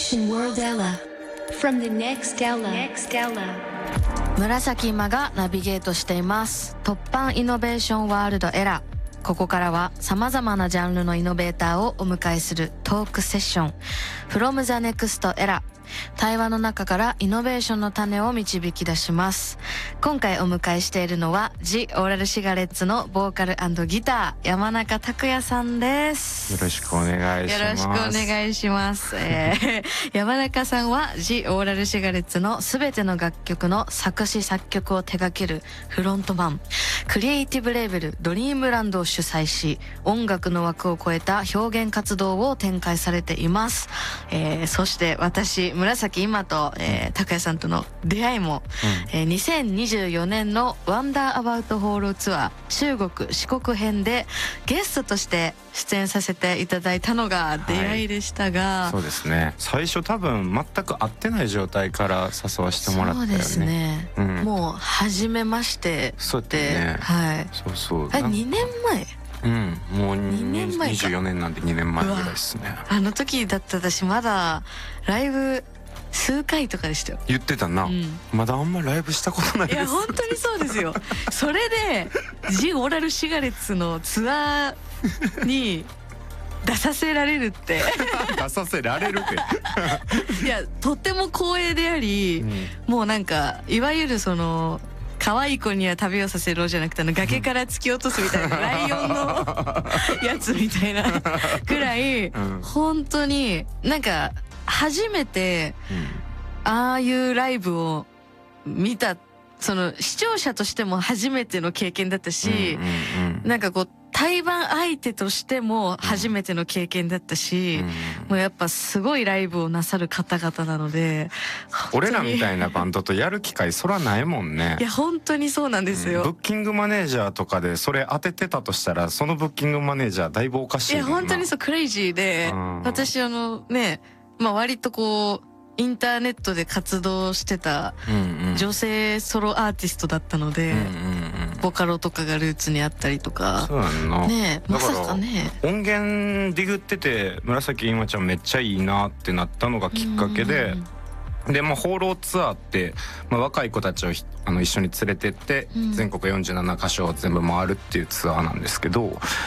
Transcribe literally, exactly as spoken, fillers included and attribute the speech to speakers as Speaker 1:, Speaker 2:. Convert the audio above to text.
Speaker 1: Innovation World Ella from the next Ella. Next Ella.
Speaker 2: 紫今がナビゲートしています突破イノベーションワールドエラー。ここからは様々なジャンルのイノベーターをお迎えするトークセッション From the Next Era。対話の中からイノベーションの種を導き出します。今回お迎えしているのはジ・オーラルシガレッツのボーカル&ギター山中拓也さんです。
Speaker 3: よろしくお願いします。
Speaker 2: よろしくお願いします、えー、山中さんはジ・オーラルシガレッツのすべての楽曲の作詞作曲を手掛けるフロントマン。クリエイティブレーベルドリームランドを主催し音楽の枠を超えた表現活動を展開されています、えー、そして私紫今と、えー、拓也さんとの出会いも、うんえー、にせんにじゅうよねんのワンダーアバウトホールツアー中国四国編でゲストとして出演させていただいたのが出会いでしたが、
Speaker 3: はい、そうですね。最初多分全く会ってない状態から誘わせてもらったよね。
Speaker 2: そうですね、うん、もう初めまして
Speaker 3: そうで、ね、
Speaker 2: はい、
Speaker 3: そうそう
Speaker 2: あにねんまえ
Speaker 3: うん、もうに
Speaker 2: ねんまえか
Speaker 3: にじゅうよねんなんでにねんまえぐらいですね。
Speaker 2: あの時だった私まだライブ数回とかでしたよ。
Speaker 3: 言ってたな、うん、まだあんまライブしたことないです。
Speaker 2: いや本当にそうですよそれでジ・オーラルシガレッツのツアーに出させられるって
Speaker 3: 出させられるって
Speaker 2: いやとっても光栄であり、うん、もうなんかいわゆるその可愛い子には旅をさせろじゃなくてあの崖から突き落とすみたいなライオンのやつみたいなくらい、うん、本当になんか初めて、うん、ああいうライブを見たその視聴者としても初めての経験だったし、うんうんうん、なんかこう対バン相手としても初めての経験だったし、うん、もうやっぱすごいライブをなさる方々なので
Speaker 3: 俺らみたいなバンドとやる機会そらないもんね。
Speaker 2: いや本当にそうなんですよ、
Speaker 3: うん、ブッキングマネージャーとかでそれ当ててたとしたらそのブッキングマネージャーだいぶおかしいもんな。
Speaker 2: いや本当にそうクレイジーで、うん、私あのねまあ割とこうインターネットで活動してた女性ソロアーティストだったので、うんうんうん、ボカロとかがルーツにあったりとか。
Speaker 3: そうなの
Speaker 2: ねえまさかね
Speaker 3: 音源ディグってて紫今ちゃんめっちゃいいなってなったのがきっかけで、でまあ放浪ツアーって、まあ、若い子たちをあの一緒に連れてって、うん、全国よんじゅうななカ所を全部回るっていうツアーなんですけど、